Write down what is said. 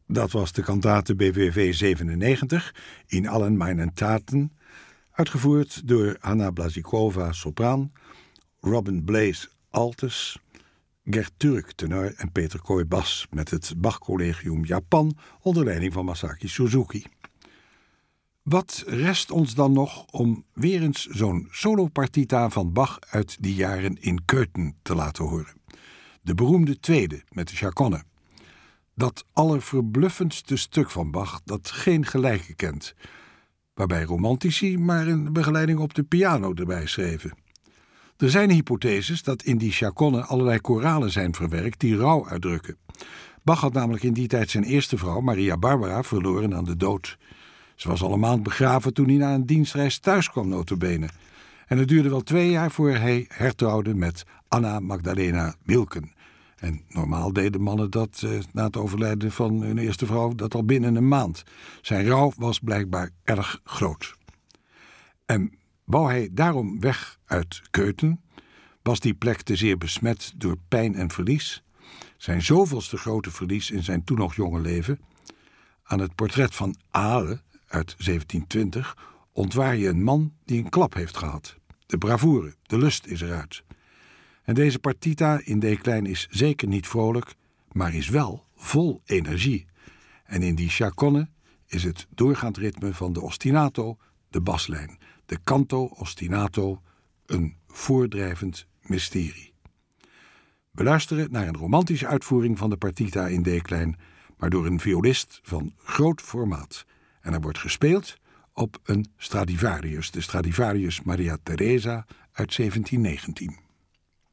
Dat was de kantate BWV 97, In allen meinen Taten, uitgevoerd door Anna Blazikova, sopraan, Robin Blaze, altes, Gert Turk, tenor en Peter Kooi, bas, met het Bach-collegium Japan onder leiding van Masaki Suzuki. Wat rest ons dan nog om weer eens zo'n solopartita van Bach uit die jaren in Köthen te laten horen? De beroemde tweede met de chaconne. Dat allerverbluffendste stuk van Bach dat geen gelijke kent, waarbij romantici maar een begeleiding op de piano erbij schreven. Er zijn hypotheses dat in die chaconne allerlei koralen zijn verwerkt die rouw uitdrukken. Bach had namelijk in die tijd zijn eerste vrouw, Maria Barbara, verloren aan de dood. Ze was al een maand begraven toen hij na een dienstreis thuis kwam, nota bene. En het duurde wel 2 jaar voor hij hertrouwde met Anna Magdalena Wilken. En normaal deden mannen dat na het overlijden van hun eerste vrouw dat al binnen een maand. Zijn rouw was blijkbaar erg groot. En wou hij daarom weg uit Köthen, was die plek te zeer besmet door pijn en verlies. Zijn zoveelste grote verlies in zijn toen nog jonge leven. Aan het portret van Ale uit 1720 ontwaar je een man die een klap heeft gehad. De bravoure, de lust is eruit. En deze partita in D-klein is zeker niet vrolijk, maar is wel vol energie. En in die chaconne is het doorgaand ritme van de ostinato, de baslijn. De canto ostinato, een voordrijvend mysterie. We luisteren naar een romantische uitvoering van de partita in D-klein, maar door een violist van groot formaat. En er wordt gespeeld op een Stradivarius, de Stradivarius Maria Teresa uit 1719.